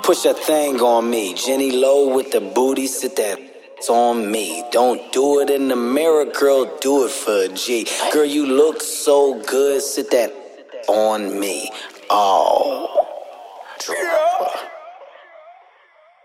Push that thing on me. Jenny Low with the booty, sit that on me. Don't do it in the mirror, girl, do it for a G. Girl, you look so good, sit that on me. Oh, dropper.